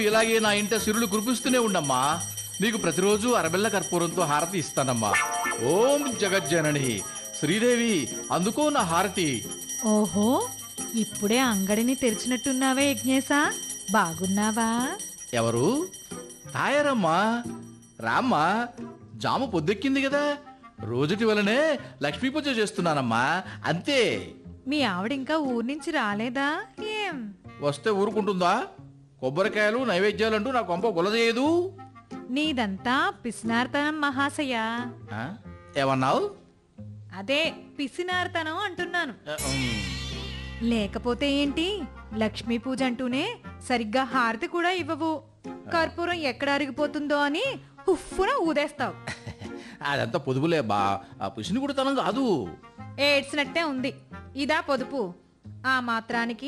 ఇలాగే నా ఇంట సిరులు కురిపిస్తూనే ఉండమ్మా. నీకు ప్రతిరోజు అరబెల్ల కర్పూరంతో హారతి ఇస్తానమ్మా. ఓం జగజ్జనని శ్రీదేవి, అందుకో నా హారతి. ఓహో, ఇప్పుడే అంగడిని తెరిచినట్టున్నావే యజ్ఞేశా, బాగున్నావా? ఎవరు? తాయారమ్మా, రామ్మా. జాము పొద్దెక్కింది కదా, రోజుటి వలనే లక్ష్మీ పూజ చేస్తున్నానమ్మా, అంతే. మీ ఆవిడింకా ఊరి నుంచి రాలేదా ఏం? వస్తే ఊరుకుంటుందా? కొబ్బరికాయలు నైవేద్యాలంటూ నా కొంప గులజేయదు. నీదంతా పిసినార్తనం మహాశయ. ఏమన్నావు? అదే పిసినార్తనం అంటున్నాను. లేకపోతే ఏంటి, లక్ష్మీ పూజ అంటూనే సరిగ్గా హారతి కూడా ఇవ్వవు. కర్పూరం ఎక్కడ అరిగిపోతుందో అని ఉఫ్ఫున ఊదేస్తావు. అదంతా పొదుపులే బా, ఆ పిసిని కూడా తనం కాదు. ఏడ్చినట్టే ఉంది. ఇదా పొదుపు? ఆ మాత్రానికి